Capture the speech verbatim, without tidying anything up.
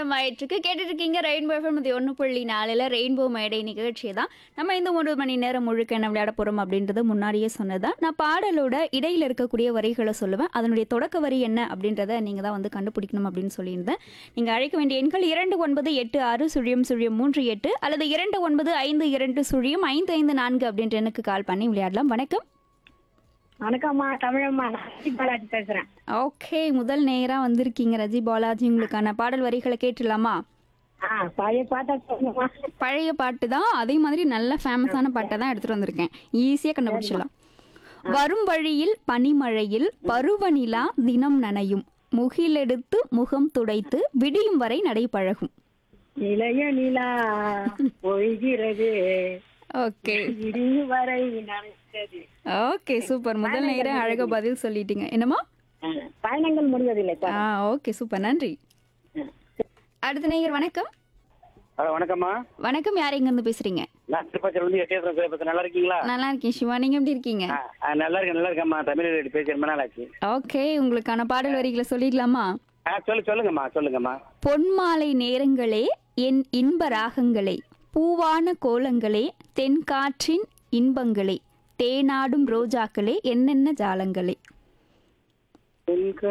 ஆரம்பமாயிட்டு இருக்கு. கேட்டுட்டு இருக்கீங்க ரெயின்போ எஃப்எம் ஒன்று புள்ளி நாலுல ரெயின்போ மேடை நிகழ்ச்சி தான். நம்ம இந்த மூன்று மணி நேரம் முழுக்க என்ன விளையாட போறோம் அப்படின்றது முன்னாடியே சொன்னதான். நான் பாடலோட இடையில இருக்கக்கூடிய வரிகளை சொல்லுவேன். அதனுடைய தொடக்க வரி என்ன அப்படின்றத நீங்க தான் வந்து கண்டுபிடிக்கணும் அப்படின்னு சொல்லியிருந்தேன். நீங்க அழைக்க வேண்டிய எண்கள் இரண்டு ஒன்பது எட்டு ஆறு சுழியம் சுழியம் மூன்று எட்டு அல்லது இரண்டு ஒன்பது ஐந்து இரண்டு சுழியம் ஐந்து ஐந்து நான்கு அப்படின்ற எனக்கு கால் பண்ணி விளையாடலாம். வணக்கம். வணக்கம்மா, தமிழம்மா. நான் ரஜி பாலாஜி பேசுறேன். ஓகே, முதல் நேரா வந்திருக்கீங்க ரஜி பாலாஜி. உங்களுக்கான பாடல் வரிகளை கேட்டுடலாமா? ஆ, பழைய பாட்டா சொல்லுங்கம்மா. பழைய பாட்டு தான், அதே மாதிரி நல்ல ஃபேமஸான பாட்டை தான் எடுத்துட்டு வந்திருக்கேன். ஈஸியா கண்டுபிடிச்சிடலாம். வரும் வழியில் பனிமழையில் பருவநிலா தினம் நனையும், முகிலெடுத்து முகம் துடைத்து விடியும் வரை நடைபழகும். இளைய நிலா பொய்கிறது, ஓகே விடியும் வரை நனைத்தது. Okay super. முதல் நேரம் அழகா பதில் சொல்லிட்டீங்க. என்னம்மா? ஆ, பயணங்கள் முடிவதில்லை. ஆ ஓகே சூப்பர், நன்றி. அடுத்த நேயர் வணக்கம். ஹலோ, வணக்கம்மா. வணக்கம், யார் எங்க இருந்து பேசுறீங்க? நான் திருப்பதியில இருந்து எட்டேஸ்வரம் பேசுறேன். நல்லா இருக்கீங்களா? நல்லா இருக்கேன் சிவா, நீங்க எப்படி இருக்கீங்க? ஆ, ஆ, நல்லா இருக்கேன், நல்லா இருக்கேம்மா. தமிழ் ரேடியோ பேசி ரொம்ப நாள் ஆச்சு. ஓகே, உங்களுக்கான பாடல் வரிகளை சொல்லிடலாமா? ஆ, சொல்லு சொல்லுங்கம்மா, சொல்லுங்கம்மா. பொன்மாலை நேரங்களே என் இன்ப ராகங்களே, பூவான கோலங்களே தென்காற்றின் இன்பங்களே, தேனாடும் ரோஜாக்களே என்னென்ன ஜாலங்களே.